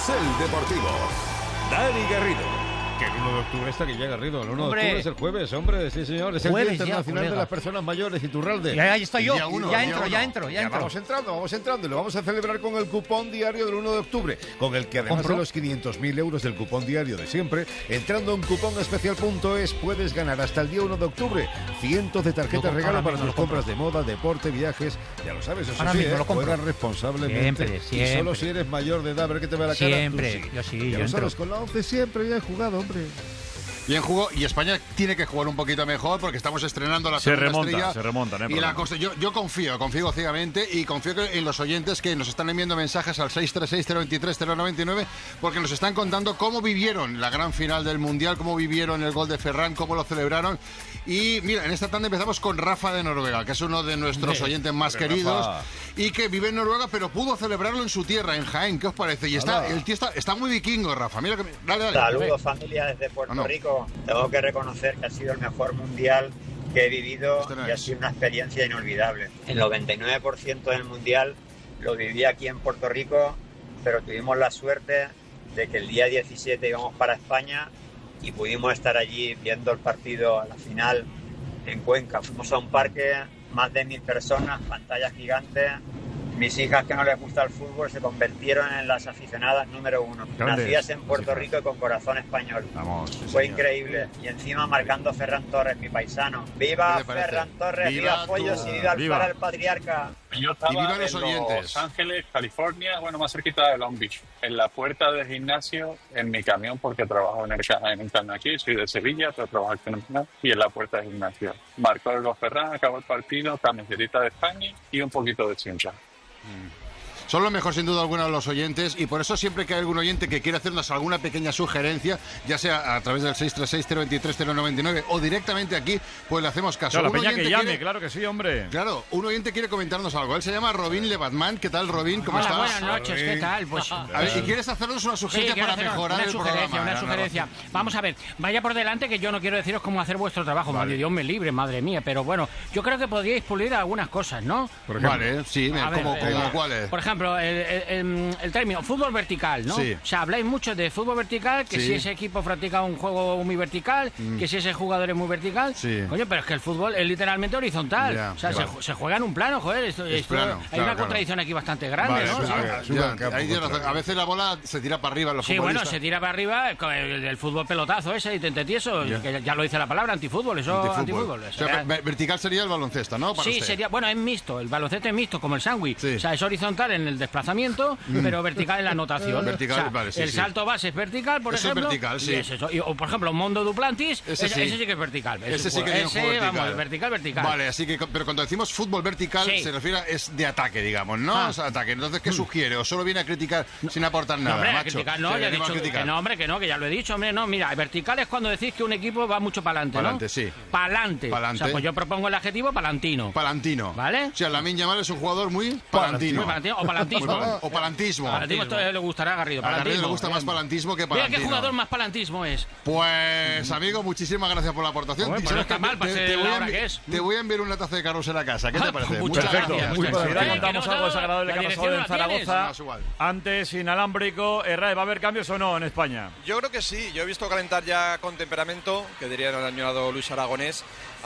Carrusel Deportivo. Dani Garrido. Que el 1 de octubre está que llega Garrido. El 1 de octubre es el jueves, hombre. Sí, señor. Es el Día Internacional de las Personas Mayores, Iturralde. Y ahí estoy yo. Ya entro. Vamos entrando. Y lo vamos a celebrar con el cupón diario del 1 de octubre. Con el que además de los 500.000 euros del cupón diario de siempre, entrando en cuponespecial.es puedes ganar hasta el día 1 de octubre cientos de tarjetas regalo para tus compras de moda, deporte, viajes. Ya lo sabes, eso sí, juega responsablemente. Siempre. Y solo si eres mayor de edad, a ver qué te ve la cara. Siempre. Yo sí, ya yo lo sabes, con la 11 siempre ya he jugado, hombre. Bien jugó, y España tiene que jugar un poquito mejor porque estamos estrenando la segunda estrella. Se remonta, y la cosa, yo confío ciegamente y confío en los oyentes que nos están enviando mensajes al 636-023-099 porque nos están contando cómo vivieron la gran final del Mundial, cómo vivieron el gol de Ferran, cómo lo celebraron. Y mira, en esta tanda empezamos con Rafa de Noruega, que es uno de nuestros oyentes más queridos y que vive en Noruega, pero pudo celebrarlo en su tierra, en Jaén. ¿Qué os parece? Y el tío está muy vikingo, Rafa. Mira que dale. Saludos, familia, desde Puerto Rico. Tengo que reconocer que ha sido el mejor mundial que he vivido y ha sido una experiencia inolvidable. El 99% del mundial lo viví aquí en Puerto Rico, pero tuvimos la suerte de que el día 17 íbamos para España y pudimos estar allí viendo el partido a la final en Cuenca. Fuimos a un parque, más de 1.000 personas, pantallas gigantes. Mis hijas, que no les gusta el fútbol, se convirtieron en las aficionadas número 1. Nacidas en Puerto Rico y con corazón español. Fue increíble. Y encima marcando Ferran Torres, mi paisano. ¡Viva Ferran Torres! ¡Viva Pollos y viva el Patriarca! Yo estaba en Los Ángeles, California, más cerquita de Long Beach, en la puerta del gimnasio, en mi camión, porque trabajo en el Caján aquí, soy de Sevilla, pero trabajo aquí en el gimnasio, y en la puerta del gimnasio. Marcó el gol Ferran, acabó el partido, camiseta de España y un poquito de chincha. Son lo mejor, sin duda alguna, los oyentes, y por eso siempre que hay algún oyente que quiere hacernos alguna pequeña sugerencia, ya sea a través del 636-023-099 o directamente aquí, pues le hacemos caso. Claro, la peña que llame, claro que sí, hombre. Claro, un oyente quiere comentarnos algo. Él se llama Robin Lebatman. ¿Qué tal, Robin? ¿Cómo estás? Buenas noches, ¿qué tal? Pues, a ver, si quieres hacernos una sugerencia para mejorar el programa. Una sugerencia. Vamos a ver, vaya por delante que yo no quiero deciros cómo hacer vuestro trabajo, madre Dios me libre, madre mía, pero bueno, yo creo que podríais pulir algunas cosas, ¿no? Vale, sí, ¿cómo cuáles? Por ejemplo, el término fútbol vertical, ¿no? Sí. O sea, habláis mucho de fútbol vertical, que si ese equipo practica un juego muy vertical, que si ese jugador es muy vertical. Coño, pero es que el fútbol es literalmente horizontal. O sea, se juega en un plano, joder. Hay una contradicción aquí bastante grande, ¿no? A veces la bola se tira para arriba en los futbolistas. Bueno, se tira para arriba el fútbol pelotazo ese, y tieso, que ya lo dice la palabra, antifútbol, antifútbol. O sea, vertical sería el baloncesto, ¿no? Sí, sería, es mixto, el baloncesto es mixto, como el sándwich. O sea, es horizontal en el desplazamiento, pero vertical en la anotación. Vertical, el salto base es vertical, por ejemplo. Es vertical, sí. O, por ejemplo, Mondo Duplantis, ese sí que es vertical. Ese sí que es vertical. Vale, así que, pero cuando decimos fútbol vertical, se refiere es de ataque, digamos, ¿no? Es ataque. Entonces, ¿qué sugiere? ¿O solo viene a criticar sin aportar nada, hombre, macho? Criticar no, ya he dicho que no, que ya lo he dicho, hombre, no. Mira, vertical es cuando decís que un equipo va mucho para adelante, ¿no? Pa'lante, sí. Pa'lante. O sea, pues yo propongo el adjetivo palantino. Palantino. ¿Vale? O sea, Lamine Yamal es un jugador muy palantino. O palantismo. O palantismo. Palantismo, esto le gustará a Garrido. A Garrido le gusta más palantismo que palantino. Mira qué jugador más palantismo es. Pues, amigo, muchísimas gracias por la aportación. Pues no está mal, para ser la hora que es. Te voy a enviar una taza de carrusel a casa. ¿Qué te parece? Muchas gracias. Ahora contamos algo desagradable que ha pasado en Zaragoza. Antes, inalámbrico. ¿Va a haber cambios o no en España? Yo creo que sí. Yo he visto calentar ya con temperamento, que diría el añorado Luis Aragonés,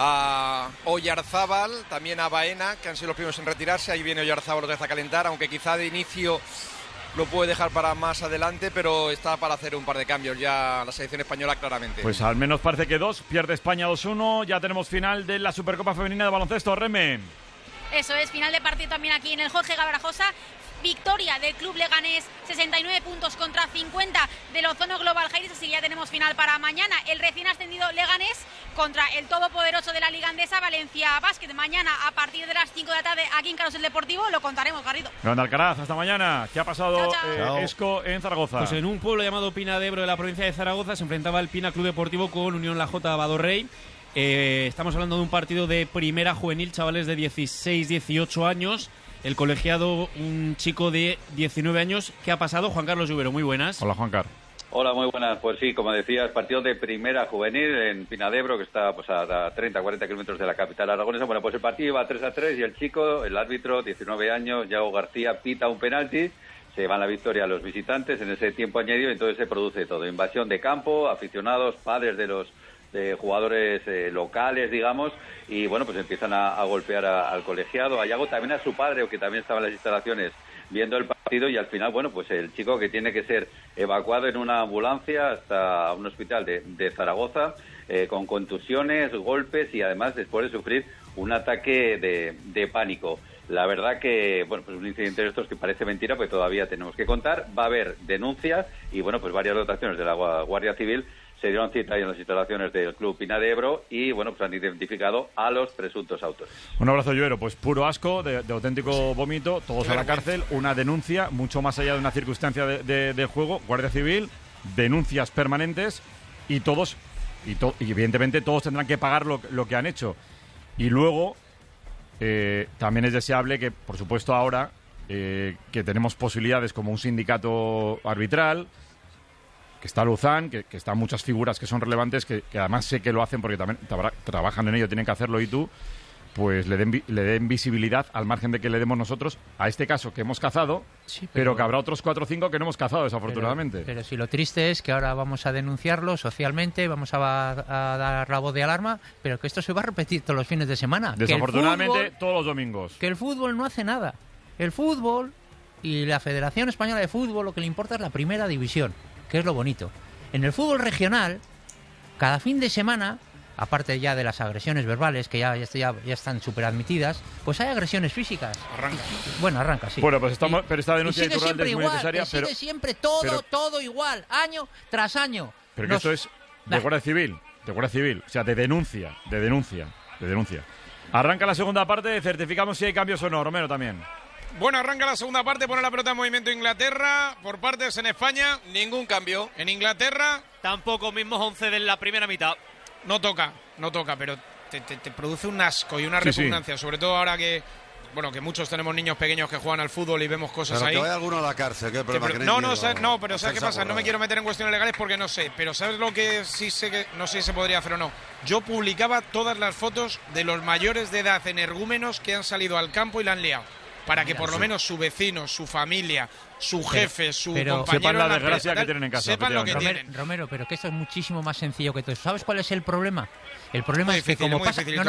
a Oyarzábal, también a Baena, que han sido los primeros en retirarse. Ahí viene Oyarzábal otra vez a calentar, aunque quizá de inicio lo puede dejar para más adelante, pero está para hacer un par de cambios ya la selección española claramente. Pues al menos parece que dos. Pierde España 2-1. Ya tenemos final de la Supercopa Femenina de Baloncesto. Reme. Eso es, final de partido también aquí en el Jorge Gavarajosa. Victoria del Club Leganés, 69 puntos contra 50 del Ozono Global Jairis, así que ya tenemos final para mañana. El recién ascendido Leganés contra el todopoderoso de la Liga Andesa, Valencia Basket. Mañana a partir de las 5 de la tarde aquí en Carrusel Deportivo lo contaremos, Garrido. Grande Alcaraz, hasta mañana. ¿Qué ha pasado Esco en Zaragoza? Pues en un pueblo llamado Pina de Ebro de la provincia de Zaragoza se enfrentaba el Pina Club Deportivo con Unión La Jota Badorrey. Estamos hablando de un partido de primera juvenil, chavales de 16-18 años. El colegiado, un chico de 19 años. ¿Qué ha pasado? Juan Carlos Lluvero, muy buenas. Hola, Juan Carlos. Hola, muy buenas. Pues sí, como decías, partido de primera juvenil en Pinadebro, que está pues a 30-40 kilómetros de la capital aragonesa. Bueno, pues el partido iba 3-3 y el chico, el árbitro, 19 años, Yago García, pita un penalti se van la victoria a los visitantes en ese tiempo añadido, entonces se produce todo, invasión de campo, aficionados, padres de jugadores locales, digamos, y bueno, pues empiezan a golpear al colegiado, a Yago, también a su padre, que también estaba en las instalaciones viendo el partido, y al final, bueno, pues el chico que tiene que ser evacuado en una ambulancia hasta un hospital de Zaragoza, con contusiones, golpes y además después de sufrir un ataque de pánico. La verdad que, bueno, pues un incidente de estos que parece mentira, pues todavía tenemos que contar. Va a haber denuncias y, bueno, pues varias dotaciones de la Guardia Civil se dieron cita ahí en las instalaciones del Club Pina de Ebro y, bueno, pues han identificado a los presuntos autores. Un abrazo, Lluero. Pues puro asco, de auténtico vómito, todos a la cárcel, una denuncia, mucho más allá de una circunstancia de juego, Guardia Civil, denuncias permanentes y todos, y evidentemente todos tendrán que pagar lo que han hecho. Y luego... también es deseable que, por supuesto, ahora que tenemos posibilidades como un sindicato arbitral, que está Luzán, que están muchas figuras que son relevantes, que además sé que lo hacen porque también trabajan en ello, tienen que hacerlo, y tú, pues le den visibilidad al margen de que le demos nosotros a este caso que hemos cazado, sí, pero que habrá otros 4 o 5 que no hemos cazado, desafortunadamente. Pero si lo triste es que ahora vamos a denunciarlo socialmente, vamos a dar la voz de alarma, pero que esto se va a repetir todos los fines de semana. Desafortunadamente, todos los domingos. Que el fútbol no hace nada. El fútbol y la Federación Española de Fútbol lo que le importa es la primera división, que es lo bonito. En el fútbol regional, cada fin de semana... aparte ya de las agresiones verbales, que ya están súper admitidas, pues hay agresiones físicas. Arranca, sí. Bueno, pues pero esta denuncia de Iturralde es muy necesaria. Pero sigue siempre todo igual, año tras año. Pero que esto es de Guardia Civil, o sea, de denuncia. Arranca la segunda parte, certificamos si hay cambios o no, Romero también. Bueno, arranca la segunda parte, pone la pelota en movimiento Inglaterra, por partes en España, ningún cambio. En Inglaterra, tampoco, mismos 11 de la primera mitad. No toca, pero te produce un asco y una repugnancia, sobre todo ahora que muchos tenemos niños pequeños que juegan al fútbol y vemos cosas pero ahí. Pero que vaya alguno a la cárcel, ¿qué problema? Pero ¿sabes qué pasa? No me quiero meter en cuestiones legales porque no sé, pero ¿sabes lo que sí sé que no sé si se podría hacer o no? Yo publicaba todas las fotos de los mayores de edad energúmenos que han salido al campo y la han liado. Para que por lo menos su vecino, su familia, su jefe, su compañero... Sepan la desgracia que tienen en casa. Sepan lo que tienen. Romero, pero que esto es muchísimo más sencillo que todo eso. ¿Sabes cuál es el problema? El problema es que como pasa... que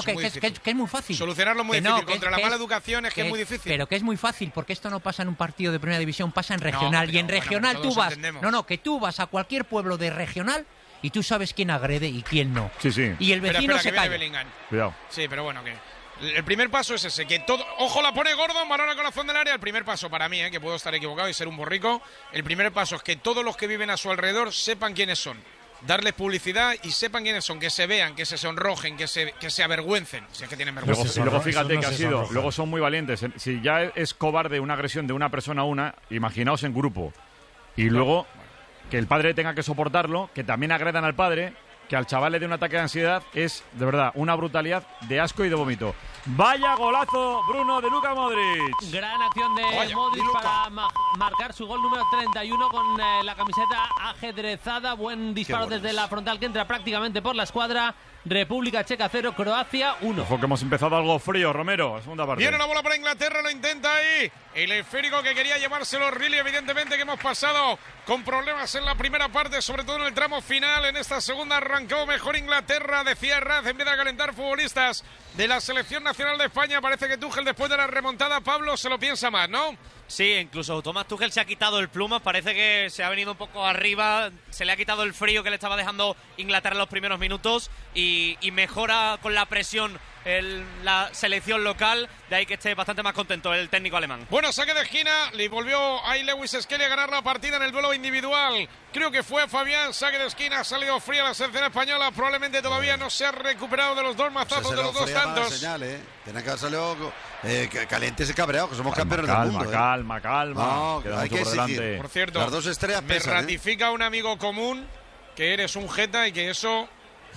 es muy fácil. Solucionarlo es muy difícil. Contra la mala educación es que es muy difícil. Pero que es muy fácil, porque esto no pasa en un partido de primera división, pasa en regional. Y en regional tú vas... que tú vas a cualquier pueblo de regional y tú sabes quién agrede y quién no. Sí. Y el vecino se calla. Cuidado. Sí, pero bueno, que... El primer paso es ese, que todo... Ojo, la pone Gordon, balón al corazón del área. El primer paso para mí, que puedo estar equivocado y ser un borrico. El primer paso es que todos los que viven a su alrededor sepan quiénes son. Darles publicidad y sepan quiénes son, que se vean, que se sonrojen, que se avergüencen, si es que tienen vergüenza. Luego fíjate que ha sido, luego son muy valientes. Si ya es cobarde una agresión de una persona a una, imaginaos en grupo. Y luego que el padre tenga que soportarlo, que también agredan al padre, que al chaval le dé un ataque de ansiedad, es de verdad una brutalidad de asco y de vómito. Vaya golazo, Bruno, de Luka Modric. Gran acción de Modric para marcar su gol número 31 con la camiseta ajedrezada. Buen disparo desde la frontal que entra prácticamente por la escuadra. República Checa 0, Croacia 1. Ojo que hemos empezado algo frío, Romero, segunda parte. Viene la bola para Inglaterra, lo intenta ahí. El esférico que quería llevárselo Riley, evidentemente que hemos pasado con problemas en la primera parte, sobre todo en el tramo final. En esta segunda arrancó mejor Inglaterra, decía Raz, empieza a calentar futbolistas de la Selección Nacional de España. Parece que Tuchel, después de la remontada, Pablo, se lo piensa más, ¿no? Sí, incluso Tomás Tuchel se ha quitado el plumas, parece que se ha venido un poco arriba, se le ha quitado el frío que le estaba dejando Inglaterra en los primeros minutos y mejora con la presión la selección local, de ahí que esté bastante más contento el técnico alemán. Bueno, saque de esquina, le volvió ahí Lewis Skelly a ganar la partida en el duelo individual. Creo que fue Fabián, saque de esquina, ha salido fría la selección española, probablemente todavía no se ha recuperado de los dos mazazos de los dos tantos. Señal, Tiene que haber salido calientes y cabreados, que somos campeones del mundo. Calma. No, hay que exigir. Por cierto, las dos estrellas me ratifica un amigo común que eres un jeta y que eso...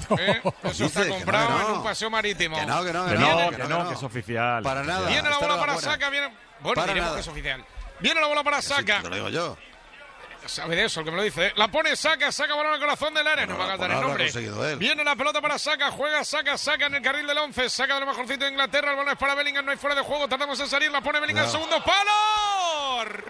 eso está comprado en un paseo marítimo. Que es oficial. Para nada. Viene la bola para Saka. Bueno, diremos que es oficial. Viene la bola para Saka. Sí, te lo digo yo. Sabe de eso el que me lo dice. La pone Saka balón al corazón del área. No va a cantar el nombre. Viene la pelota para Saka. Juega Saka en el carril del 11. Saka de lo mejorcito de Inglaterra. El balón es para Bellingham. No hay fuera de juego. Tardamos en salir. La pone Bellingham. Segundo palo.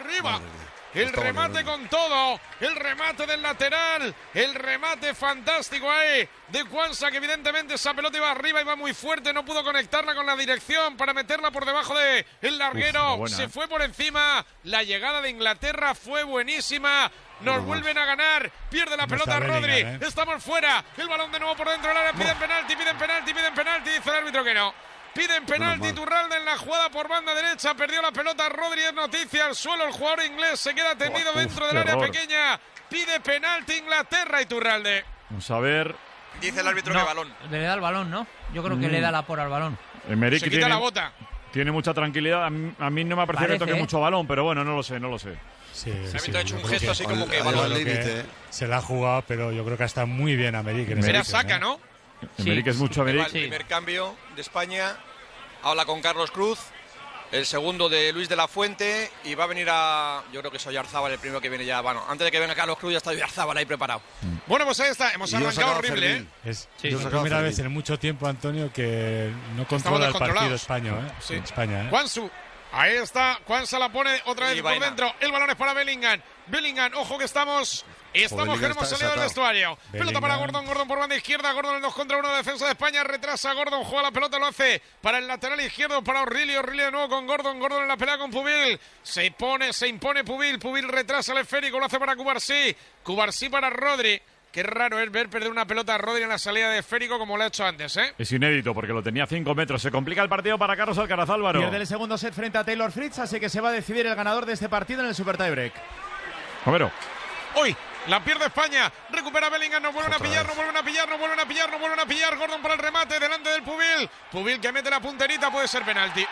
arriba. El remate con todo, el remate del lateral, el remate fantástico ahí de Quansah, que evidentemente esa pelota iba arriba, iba muy fuerte, no pudo conectarla con la dirección para meterla por debajo del larguero. Se fue por encima, la llegada de Inglaterra fue buenísima. Nos vuelven a ganar, pierde la pelota Rodri, estamos fuera, el balón de nuevo por dentro del área, piden penalti, dice el árbitro que no. Piden penalti Iturralde en la jugada por banda derecha, perdió la pelota Rodri, es noticia al suelo, el jugador inglés se queda tendido dentro del área pequeña, pide penalti Inglaterra Iturralde. Vamos a ver. Dice el árbitro que balón. Le da el balón, ¿no? Yo creo que le da la por al balón. Emerick se quita la bota. Tiene mucha tranquilidad, a mí no me ha parecido que toque mucho balón, pero bueno, no lo sé. Sí, se ha hecho un gesto así como que balón límite. Se la ha jugado, pero yo creo que está muy bien Emerick. Era saca, ¿no? Emerick es mucho Emerick. El primer cambio de España, habla con Carlos Cruz, el segundo de Luis de la Fuente, y va a venir yo creo que es Oyarzábal el primero que viene ya. Bueno, antes de que venga Carlos Cruz ya está Oyarzábal ahí preparado. Bueno, pues ahí está, hemos arrancado horrible, ¿eh? Es la primera vez en mucho tiempo, Antonio, que no controla el partido España, Quansah. Ahí está, Quansah la pone otra vez por dentro. El balón es para Bellingham. Bellingham, ojo que estamos que hemos salido del vestuario. Pelota para Gordon por banda izquierda. Gordon en 2 contra 1, defensa de España. Retrasa Gordon, juega la pelota, lo hace para el lateral izquierdo, para O'Reilly de nuevo con Gordon en la pelea con Pubil. Se impone Pubil retrasa el esférico, lo hace para Cubarsí para Rodri. Qué raro es ver perder una pelota a Rodri en la salida de esférico como lo ha hecho antes, ¿eh? Es inédito porque lo tenía a 5 metros. Se complica el partido para Carlos Alcaraz, Álvaro. Pierde el segundo set frente a Taylor Fritz, así que se va a decidir el ganador de este partido en el Super Tiebreak. Romero. Hoy la pierde España, recupera Bellingham, nos vuelven a pillar. Gordon para el remate, delante del Pubil que mete la punterita, puede ser penalti.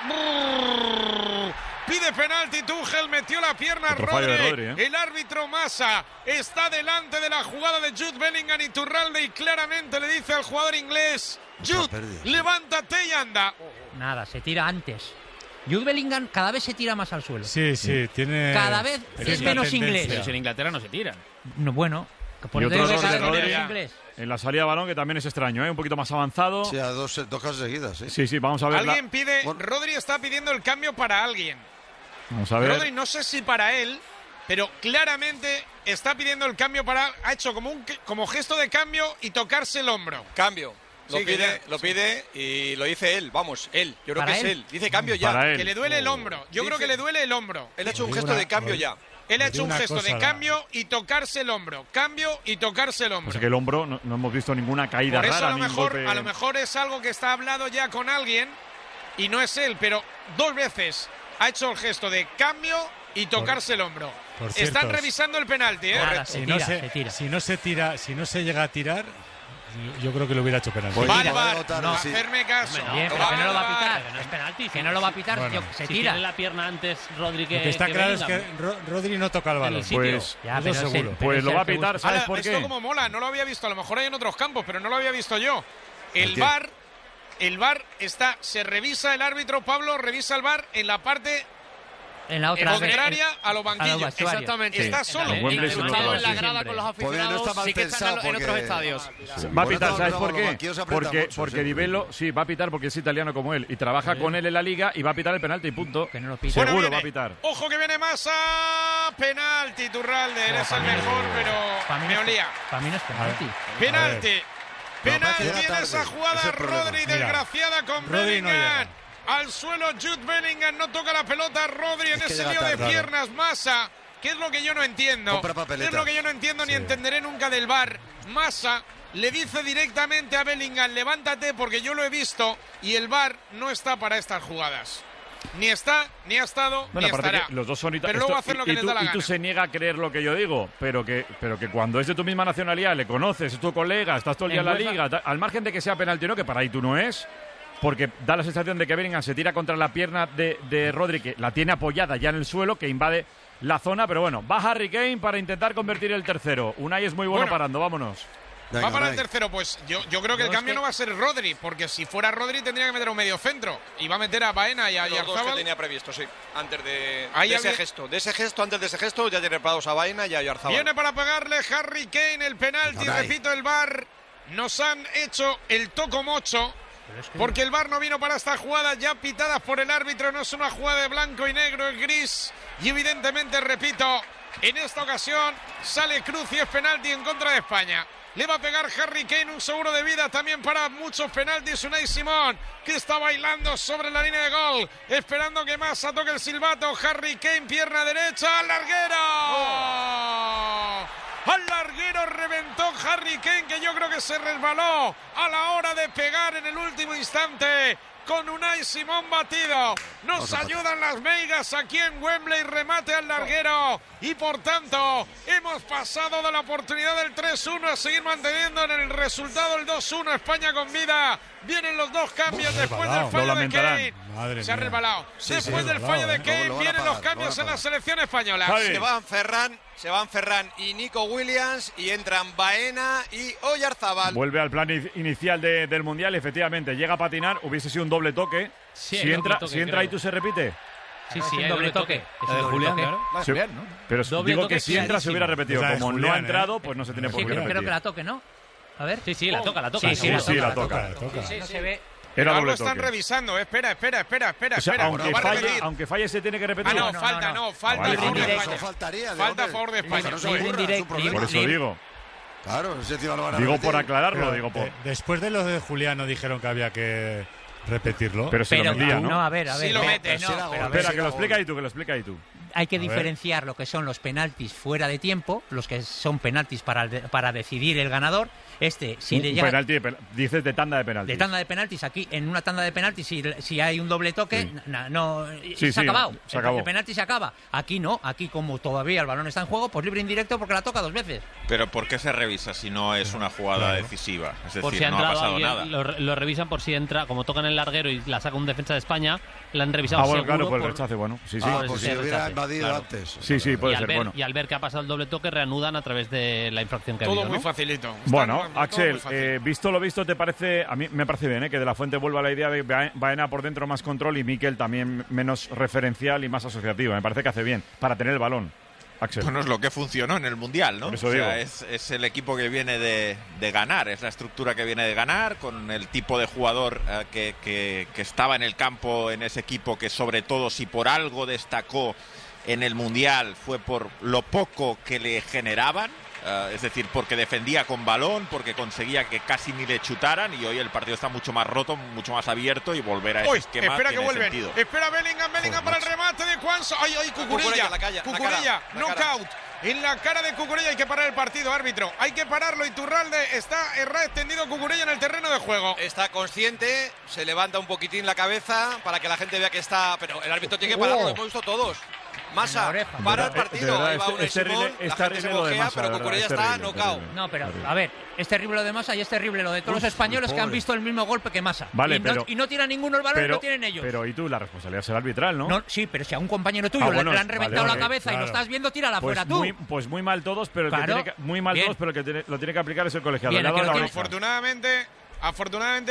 Pide penalti Tuchel, metió la pierna Rodri, El árbitro Massa está delante de la jugada de Jude Bellingham, Iturralde, y claramente le dice al jugador inglés: Jude, levántate y anda. Nada, se tira antes. Jude Bellingham cada vez se tira más al suelo. Sí, tiene... Cada vez es menos inglés. Pero en Inglaterra no se tiran. No, bueno, y otro inglés. En la salida de balón, que también es extraño, un poquito más avanzado. Sí, a dos casos seguidas. Sí, vamos a ver. Alguien pide, Rodri está pidiendo el cambio para alguien. Vamos a ver. Rodri, no sé si para él, pero claramente está pidiendo el cambio ha hecho como gesto de cambio y tocarse el hombro. Cambio. Lo pide y lo dice él, yo creo que es él. Dice cambio ya. Que le duele el hombro. Yo creo que le duele el hombro. Él ha hecho un gesto de cambio ya. Él ha hecho un gesto de cambio y tocarse el hombro. O sea que el hombro no hemos visto ninguna caída rara. A lo mejor es algo que está hablado ya con alguien y no es él, pero 2 veces ha hecho el gesto de cambio y tocarse el hombro. Están revisando el penalti, ¿eh? Nada, se tira. Si no se llega a tirar, yo creo que lo hubiera hecho penalti. Hacerme caso. Bien, pero que no lo va a pitar. No es penalti. Que no lo va a pitar, se tira. Tiene la pierna antes Rodri Lo que está claro es que Rodri no toca el balón. Pues lo va a pitar, ¿sabes por qué? Esto como mola, no lo había visto. A lo mejor hay en otros campos, pero no lo había visto yo. El VAR se revisa, el árbitro Pablo revisa el VAR en la parte contraria a los banquillos. Exactamente. Está solo. En la grada con los aficionados, sí que están en otros estadios. Va a pitar, ¿sabes por qué? Porque Di Bello, va a pitar porque es italiano como él y trabaja con él en la liga y va a pitar el penalti, punto. Que no lo pita. Seguro va a pitar. Ojo que viene Massa, penalti, Iturralde, eres el mejor, pero me olía. Para mí no es penalti. Penalti en esa jugada, Rodri, desgraciada con Bellingham. Al suelo Jude Bellingham, no toca la pelota Rodri en ese lío de piernas. Massa, ¿qué es lo que yo no entiendo? ¿Qué es lo que yo no entiendo ni entenderé nunca del VAR? Massa le dice directamente a Bellingham: levántate, porque yo lo he visto, y el VAR no está para estas jugadas. Ni está, ni ha estado, ni estará. Los dos son pero luego hacen lo que les da la gana. Y tú se niega a creer lo que yo digo, pero que cuando es de tu misma nacionalidad, le conoces, es tu colega, estás todo el día en la liga, al margen de que sea penalti o no, que para ahí tú no es. Porque da la sensación de que Bellingham se tira contra la pierna de Rodri, que la tiene apoyada ya en el suelo, que invade la zona. Pero bueno, va Harry Kane para intentar convertir el tercero. Unai es muy bueno parando, vámonos. Va para el tercero, pues yo creo que el cambio no va a ser Rodri, porque si fuera Rodri tendría que meter un medio centro. Y va a meter a Baena y a Oyarzábal. Los dos que tenía previsto, sí, antes de ese gesto. Antes de ese gesto ya tiene preparados a Baena y a Oyarzábal. Viene para pegarle Harry Kane el penalti, repito, el VAR. Nos han hecho el toco mocho. Porque el VAR no vino para esta jugada, ya pitadas por el árbitro. No es una jugada de blanco y negro, es gris. Y evidentemente, repito, en esta ocasión sale Cruz y es penalti en contra de España. Le va a pegar Harry Kane, un seguro de vida también para muchos penaltis. Unai Simón, que está bailando sobre la línea de gol, esperando que Massa toque el silbato. Harry Kane, pierna derecha, al larguero. Al larguero reventó Harry Kane, que yo creo que se resbaló a la hora de pegar en el último instante. Con Unai Simón batido. Nos ayudan las meigas aquí en Wembley. Remate al larguero. Y por tanto, hemos pasado de la oportunidad del 3-1 a seguir manteniendo en el resultado el 2-1. España con vida. Vienen los dos cambios después del fallo de Kane. Se ha resbalado. Después del fallo de Kane vienen los cambios en la selección española. Se van Ferran y Nico Williams y entran Baena y Oyarzábal. Vuelve al plan inicial del Mundial, efectivamente. Llega a patinar, hubiese sido un doble toque. Sí, si entra y tú se repite. Sí, hay doble toque. Es de Julián, claro. Sí, ¿no? Pero digo que si entra se hubiera repetido. Como no ha entrado, pues no se tiene por qué repetir. Creo que la toque, ¿no? A ver. Sí, la toca. Sí, la toca. No se ve. Pero lo están revisando. Espera. O sea, aunque falle se tiene que repetir. Falta a favor de España. Falta a favor de España. Por eso digo. Claro, ese tío lo van a digo repetir. por aclararlo, digo por... Después de lo de Julián no dijeron que había que repetirlo. Pero se lo metía, ¿no? No, a ver. Sí lo mete. Espera, que lo explica ahí tú. Hay que diferenciar lo que son los penaltis fuera de tiempo, los que son penaltis para decidir el ganador. Si le llega... penalti, dices de tanda de penaltis. De tanda de penaltis, aquí en una tanda de penaltis, si hay un doble toque, se ha acabado. Se acabó. El penalti se acaba. Aquí no, aquí como todavía el balón está en juego, pues libre indirecto porque la toca dos veces. Pero ¿por qué se revisa si no es una jugada decisiva? Es decir, por si no ha pasado nada. Lo revisan por si entra, como tocan el larguero y la saca un defensa de España, la han revisado seguro. Claro, por el rechace, Sí. Por si hubiera invadido antes. Sí, puede ser, bueno. Y al ver que ha pasado el doble toque, reanudan a través de la infracción que ha habido. Todo muy facilito. Bueno, Axel, visto lo visto, ¿te parece? A mí me parece bien, que de la Fuente vuelva a la idea de Baena por dentro más control y Mikel también menos referencial y más asociativo. Me parece que hace bien para tener el balón. Axel. Bueno, es lo que funcionó en el Mundial, ¿no? Por eso digo. Es el equipo que viene de ganar, es la estructura que viene de ganar, con el tipo de jugador que estaba en el campo en ese equipo, que sobre todo si por algo destacó en el Mundial fue por lo poco que le generaban. Es decir, porque defendía con balón, porque conseguía que casi ni le chutaran, y hoy el partido está mucho más roto, mucho más abierto, y volver a ese esquema espera tiene que vuelven. sentido. Espera Bellingham para el remate de Cuanso. ¡Ay, Cucurella! Knockout. En la cara de Cucurella. Hay que parar el partido, árbitro. Hay que pararlo. Iturralde está extendido Cucurella en el terreno de juego. Está consciente, se levanta un poquitín la cabeza para que la gente vea que está... Pero el árbitro tiene que pararlo, lo hemos visto todos. Massa, para el partido. Ahí va Unai Simón, la gente se mojea, pero Cucurella está knockout. No, pero a ver, es terrible lo de Massa y es terrible lo de todos los españoles que han visto el mismo golpe que Massa. Vale, y no tira ninguno el balón, lo tienen ellos. Pero y tú, la responsabilidad será arbitral, ¿no? Sí, pero si a un compañero tuyo le han reventado la cabeza y lo estás viendo, tírala fuera tú. Pues muy mal todos, pero el que lo tiene que aplicar es el colegiado. Afortunadamente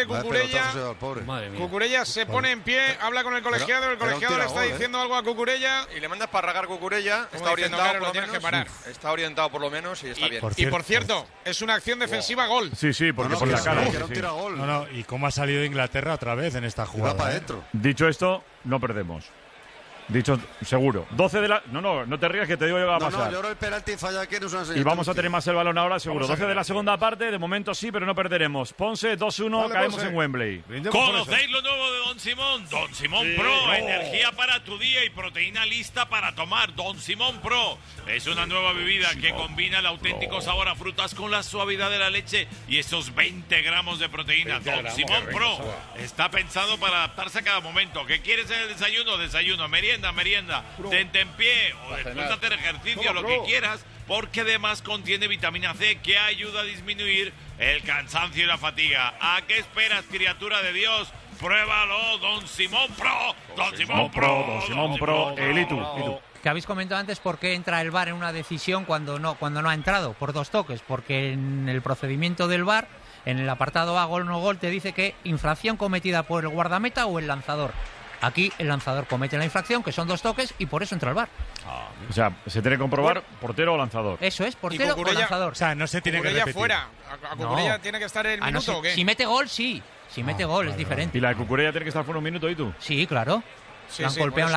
Cucurella se pone en pie, habla con el colegiado, el colegiado le está diciendo algo a Cucurella y le mandas para ragar Cucurella. Está orientado, por lo menos, está orientado por lo menos y está bien. Y por cierto, es una acción defensiva gol. Sí, porque por la cara. No, y cómo ha salido Inglaterra otra vez en esta jugada. Dicho esto, no perdemos. Dicho, seguro. 12 de la... No te rías, que te digo yo que va a pasar. No, yo ahora el penalti falla aquí, no es una señal. Y vamos a tener más el balón ahora, seguro. 12 de la segunda parte, de momento sí, pero no perderemos. Ponce, 2-1, caemos en Wembley. ¿Conocéis lo nuevo de Don Simón? Don Simón Pro, energía para tu día y proteína lista para tomar. Don Simón Pro es una nueva bebida que combina el auténtico sabor a frutas con la suavidad de la leche y esos 20 gramos de proteína. Don Simón Pro está pensado para adaptarse a cada momento. ¿Qué quieres en el desayuno? Desayuno, merienda, tentempié o después de hacer ejercicio, lo que quieras, porque además contiene vitamina C que ayuda a disminuir el cansancio y la fatiga. ¿A qué esperas, criatura de Dios? Pruébalo, Don Simón Pro. Don Simón Pro, el Itu. Que habéis comentado antes por qué entra el VAR en una decisión cuando no ha entrado, por dos toques, porque en el procedimiento del VAR, en el apartado A, gol no gol, te dice que infracción cometida por el guardameta o el lanzador. Aquí el lanzador comete la infracción, que son 2 toques, y por eso entra al VAR. O sea, se tiene que comprobar portero o lanzador. Eso es, portero o lanzador. O sea, no se tiene que repetir. Fuera. ¿A Cucurella tiene que estar el minuto o qué? Si mete gol, sí. Si mete gol, es diferente. ¿Y la de Cucurella tiene que estar fuera un minuto y tú? Sí, claro. Sí, la han golpeado en la